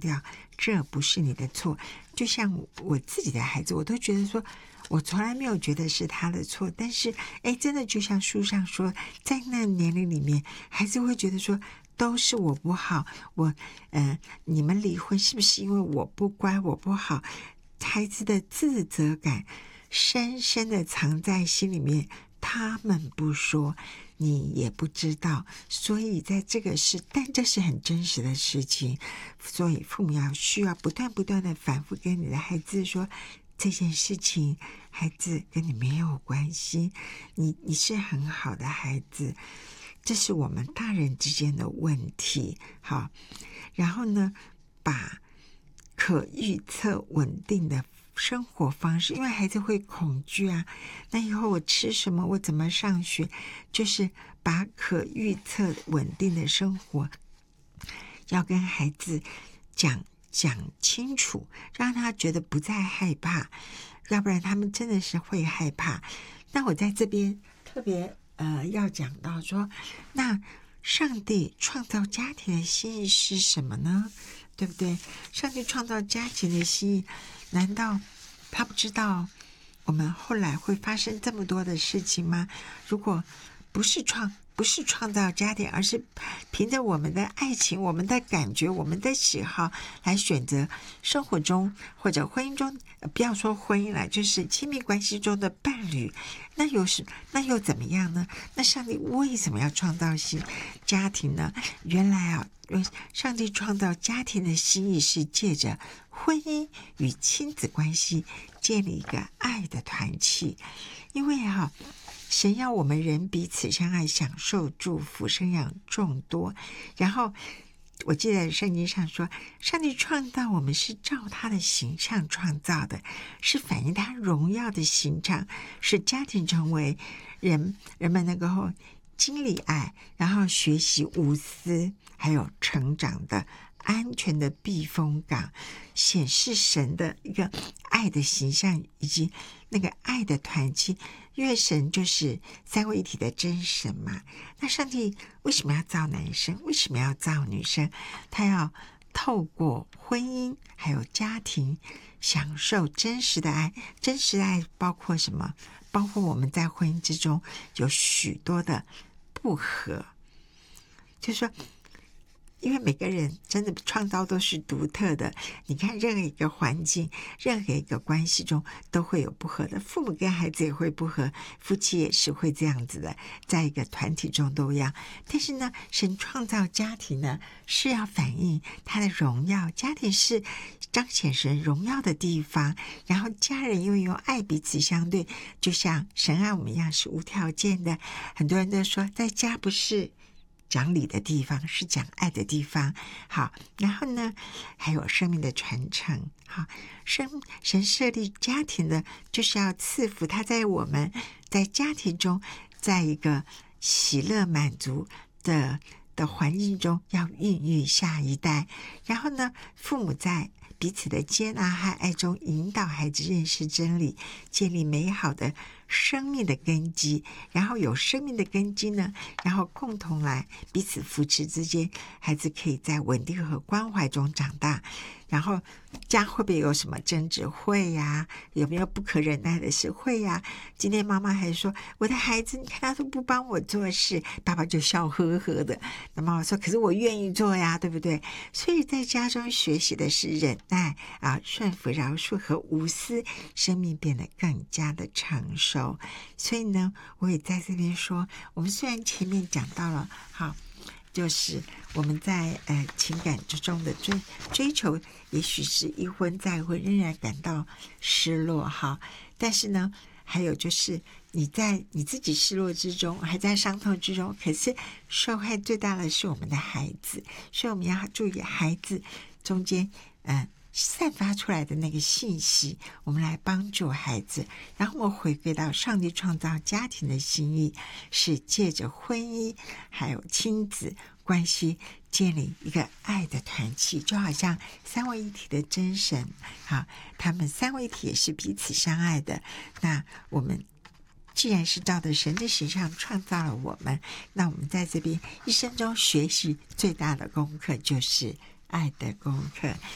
调这不是你的错。就像我自己的孩子，我都觉得说我从来没有觉得是他的错，但是真的就像书上说，在那年龄里面，孩子会觉得说都是我不好，你们离婚是不是因为我不乖，我不好？孩子的自责感深深的藏在心里面，他们不说，你也不知道，所以在这个但这是很真实的事情，所以父母需要不断的反复跟你的孩子说，这件事情孩子跟你没有关系，你是很好的孩子，这是我们大人之间的问题。好，然后呢，把可预测稳定的生活方式，因为孩子会恐惧啊，那以后我吃什么，我怎么上学，就是把可预测稳定的生活要跟孩子讲清楚，让他觉得不再害怕，要不然他们真的是会害怕。那我在这边特别要讲到说，那上帝创造家庭的心意是什么呢？对不对？上帝创造家庭的心意，难道他不知道我们后来会发生这么多的事情吗？如果不是创造家庭，而是凭着我们的爱情、我们的感觉、我们的喜好来选择生活中或者婚姻中，不要说婚姻了，就是亲密关系中的伴侣，那又怎么样呢？那上帝为什么要创造家庭呢？原来上帝创造家庭的心意是借着婚姻与亲子关系建立一个爱的团契，因为神要我们人彼此相爱，享受祝福，生养众多。然后我记得圣经上说，上帝创造我们是照他的形象创造的，是反映他荣耀的形象，使家庭成为人们能够经历爱，然后学习无私，还有成长的安全的避风港，显示神的一个爱的形象，以及那个爱的团契。因为神就是三位一体的真神嘛，那上帝为什么要造男生？为什么要造女生？他要透过婚姻还有家庭享受真实的爱。真实的爱包括什么？包括我们在婚姻之中有许多的不和，就是说因为每个人真的创造都是独特的，你看任何一个环境，任何一个关系中都会有不合的，父母跟孩子也会不合，夫妻也是会这样子的，在一个团体中都一样。但是呢，神创造家庭呢，是要反映他的荣耀，家庭是彰显神荣耀的地方，然后家人因为用爱彼此相对，就像神爱我们一样是无条件的。很多人都说在家不是讲理的地方，是讲爱的地方。好，然后呢，还有生命的传承。好，神设立家庭的，就是要赐福他在我们在家庭中，在一个喜乐满足的环境中，要孕育下一代。然后呢，父母在彼此的接纳和爱中引导孩子认识真理，建立美好的生命的根基。然后有生命的根基呢，然后共同来彼此扶持之间，孩子可以在稳定和关怀中长大。然后家会不会有什么争执？会呀。有没有不可忍耐的事？会呀。今天妈妈还说，我的孩子你看他都不帮我做事，爸爸就笑呵呵的。那妈妈说，可是我愿意做呀，对不对？所以在家中学习的是忍耐顺服、饶恕和无私，生命变得更加的成熟。所以呢，我也在这边说，我们虽然前面讲到了好，就是我们在情感之中的追求，也许是一婚再婚仍然感到失落哈，但是呢，还有就是你在你自己失落之中，还在伤痛之中，可是受害最大的是我们的孩子，所以我们要注意孩子中间散发出来的那个信息，我们来帮助孩子。然后我们回归到上帝创造家庭的心意，是借着婚姻还有亲子关系建立一个爱的团契，就好像三位一体的真神他们三位一体也是彼此相爱的。那我们既然是照着神的形象创造了我们，那我们在这边一生中学习最大的功课就是爱的功课。